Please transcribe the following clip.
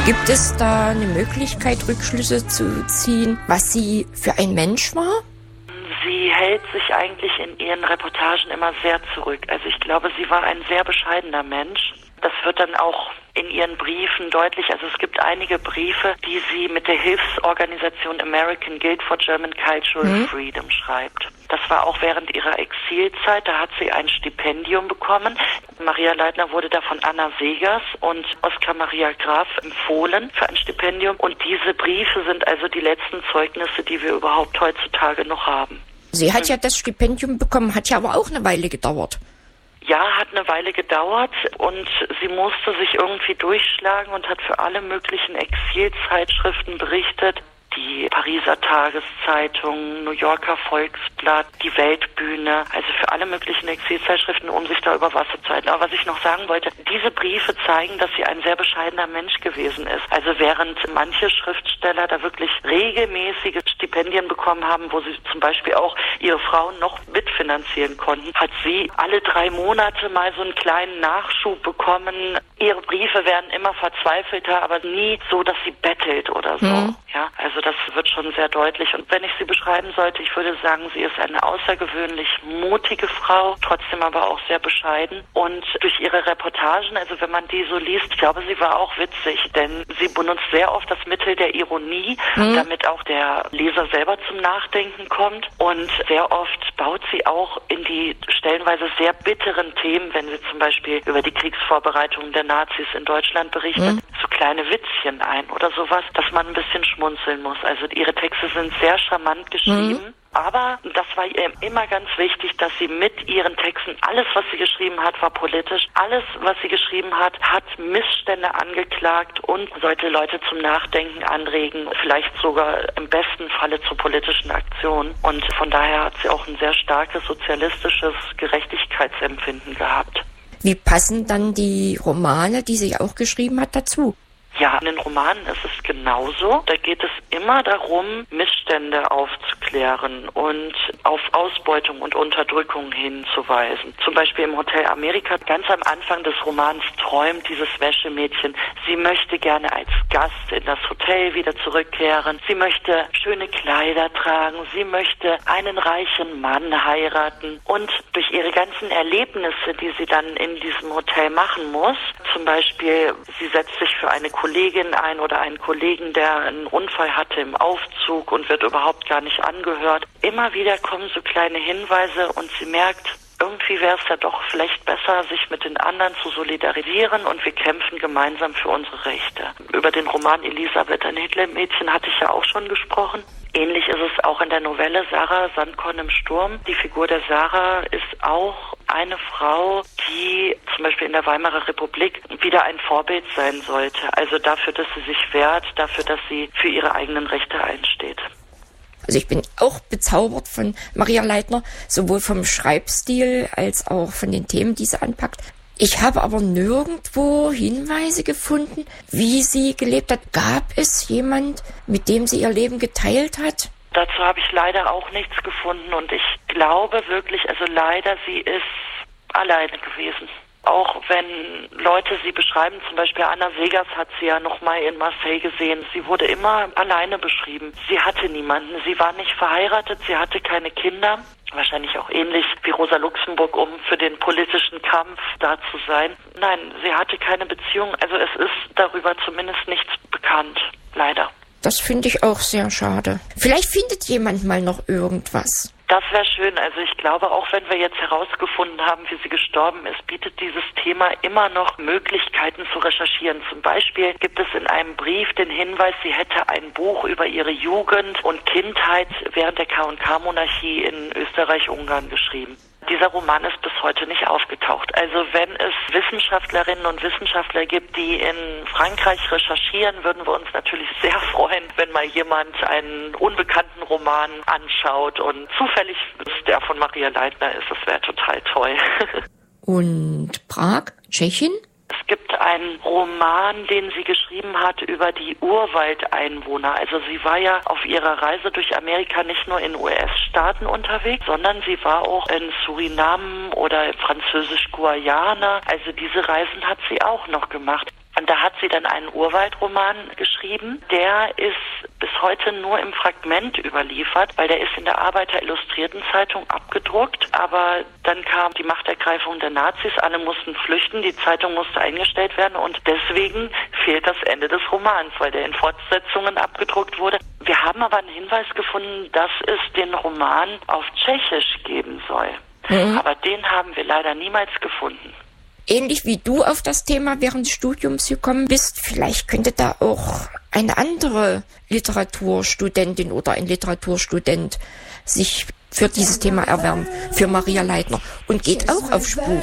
Gibt es da eine Möglichkeit, Rückschlüsse zu ziehen, was sie für ein Mensch war? Sie hält sich eigentlich in ihren Reportagen immer sehr zurück. Also ich glaube, sie war ein sehr bescheidener Mensch. Das wird dann auch in ihren Briefen deutlich. Also es gibt einige Briefe, die sie mit der Hilfsorganisation American Guild for German Cultural Freedom schreibt. Das war auch während ihrer Exilzeit. Da hat sie ein Stipendium bekommen. Maria Leitner wurde da von Anna Segers und Oskar Maria Graf empfohlen für ein Stipendium. Und diese Briefe sind also die letzten Zeugnisse, die wir überhaupt heutzutage noch haben. Sie hat ja das Stipendium bekommen, hat ja aber auch eine Weile gedauert. Ja, hat eine Weile gedauert und sie musste sich irgendwie durchschlagen und hat für alle möglichen Exilzeitschriften berichtet. Die Pariser Tageszeitung, New Yorker Volksblatt, die Weltbühne, also für alle möglichen Exilzeitschriften, um sich da über Wasser zu halten. Aber was ich noch sagen wollte, diese Briefe zeigen, dass sie ein sehr bescheidener Mensch gewesen ist. Also während manche Schriftsteller da wirklich regelmäßige Stipendien bekommen haben, wo sie zum Beispiel auch ihre Frauen noch mitfinanzieren konnten, hat sie alle 3 Monate mal so einen kleinen Nachschub bekommen. Ihre Briefe werden immer verzweifelter, aber nie so, dass sie bettelt oder so. Ja, also das wird schon sehr deutlich. Und wenn ich sie beschreiben sollte, ich würde sagen, sie ist eine außergewöhnlich mutige Frau, trotzdem aber auch sehr bescheiden. Und durch ihre Reportagen, also wenn man die so liest, ich glaube, sie war auch witzig, denn sie benutzt sehr oft das Mittel der Ironie, damit auch der Leser selber zum Nachdenken kommt. Und sehr oft baut sie auch in die stellenweise sehr bitteren Themen, wenn sie zum Beispiel über die Kriegsvorbereitungen der Nazis in Deutschland berichtet, so kleine Witzchen ein oder sowas, dass man ein bisschen schmunzeln muss. Also ihre Texte sind sehr charmant geschrieben. Aber das war ihr immer ganz wichtig, dass sie mit ihren Texten, alles, was sie geschrieben hat, war politisch. Alles, was sie geschrieben hat, hat Missstände angeklagt und sollte Leute zum Nachdenken anregen, vielleicht sogar im besten Falle zu politischen Aktionen. Und von daher hat sie auch ein sehr starkes sozialistisches Gerechtigkeitsempfinden gehabt. Wie passen dann die Romane, die sie auch geschrieben hat, dazu? Ja, in den Romanen ist es genauso. Da geht es immer darum, Missstände aufzuklären und auf Ausbeutung und Unterdrückung hinzuweisen. Zum Beispiel im Hotel Amerika, ganz am Anfang des Romans träumt dieses Wäschemädchen, sie möchte gerne als Gast in das Hotel wieder zurückkehren. Sie möchte schöne Kleider tragen. Sie möchte einen reichen Mann heiraten. Und durch ihre ganzen Erlebnisse, die sie dann in diesem Hotel machen muss, zum Beispiel, sie setzt sich für eine Kollegin ein oder einen Kollegen, der einen Unfall hatte im Aufzug und wird überhaupt gar nicht angehört. Immer wieder kommen so kleine Hinweise und sie merkt, irgendwie wäre es ja doch vielleicht besser, sich mit den anderen zu solidarisieren und wir kämpfen gemeinsam für unsere Rechte. Über den Roman Elisabeth, ein Hitlermädchen, hatte ich ja auch schon gesprochen. Ähnlich ist es auch in der Novelle Sarah Sandkorn im Sturm. Die Figur der Sarah ist auch eine Frau, die zum Beispiel in der Weimarer Republik wieder ein Vorbild sein sollte. Also dafür, dass sie sich wehrt, dafür, dass sie für ihre eigenen Rechte einsteht. Also ich bin auch bezaubert von Maria Leitner, sowohl vom Schreibstil als auch von den Themen, die sie anpackt. Ich habe aber nirgendwo Hinweise gefunden, wie sie gelebt hat. Gab es jemand, mit dem sie ihr Leben geteilt hat? Dazu habe ich leider auch nichts gefunden und ich glaube wirklich, also leider, sie ist alleine gewesen. Auch wenn Leute sie beschreiben, zum Beispiel Anna Segers hat sie ja noch mal in Marseille gesehen. Sie wurde immer alleine beschrieben. Sie hatte niemanden. Sie war nicht verheiratet, sie hatte keine Kinder. Wahrscheinlich auch ähnlich wie Rosa Luxemburg, um für den politischen Kampf da zu sein. Nein, sie hatte keine Beziehung. Also es ist darüber zumindest nichts bekannt. Leider. Das finde ich auch sehr schade. Vielleicht findet jemand mal noch irgendwas. Das wäre schön. Also ich glaube, auch wenn wir jetzt herausgefunden haben, wie sie gestorben ist, bietet dieses Thema immer noch Möglichkeiten zu recherchieren. Zum Beispiel gibt es in einem Brief den Hinweis, sie hätte ein Buch über ihre Jugend und Kindheit während der K&K-Monarchie in Österreich-Ungarn geschrieben. Dieser Roman ist bis heute nicht aufgetaucht. Also wenn es Wissenschaftlerinnen und Wissenschaftler gibt, die in Frankreich recherchieren, würden wir uns natürlich sehr freuen, wenn mal jemand einen unbekannten Roman anschaut und zufällig der von Maria Leitner ist. Das wäre total toll. Und Prag, Tschechien? Es gibt einen Roman, den sie geschrieben hat über die Urwaldeinwohner. Also sie war ja auf ihrer Reise durch Amerika nicht nur in US-Staaten unterwegs, sondern sie war auch in Suriname oder Französisch-Guayana. Also diese Reisen hat sie auch noch gemacht. Und da hat sie dann einen Urwaldroman geschrieben. Der ist bis heute nur im Fragment überliefert, weil der ist in der Arbeiter-Illustrierten-Zeitung abgedruckt. Aber dann kam die Machtergreifung der Nazis, alle mussten flüchten, die Zeitung musste eingestellt werden und deswegen fehlt das Ende des Romans, weil der in Fortsetzungen abgedruckt wurde. Wir haben aber einen Hinweis gefunden, dass es den Roman auf Tschechisch geben soll. Aber den haben wir leider niemals gefunden. Ähnlich wie du auf das Thema während des Studiums gekommen bist, vielleicht könnte da auch eine andere Literaturstudentin oder ein Literaturstudent sich für dieses Thema erwärmen, für Maria Leitner, und geht auch auf Spuren.